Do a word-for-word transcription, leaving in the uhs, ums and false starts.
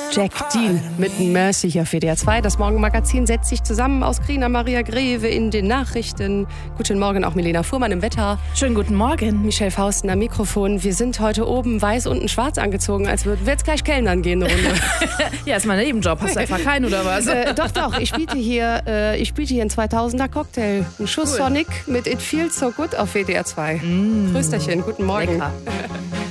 Jack Dean mit Mercy hier für D R zwei. Das Morgenmagazin setzt sich zusammen aus Grina Maria Greve in den Nachrichten. Guten Morgen auch Milena Fuhrmann im Wetter. Schönen guten Morgen. Michelle Fausten am Mikrofon. Wir sind heute oben weiß, unten schwarz angezogen, als würden wir jetzt gleich Kellnern gehen eine Runde. Ja, ist mein Nebenjob. Hast du einfach keinen oder was? Äh, doch, doch. Ich spielte hier, äh, ich spielte hier einen zweitausender Cocktail. Ein Schuss Cool. Sonic mit It Feels So Good auf W D R zwei. Mm. Prösterchen, guten Morgen. Lecker.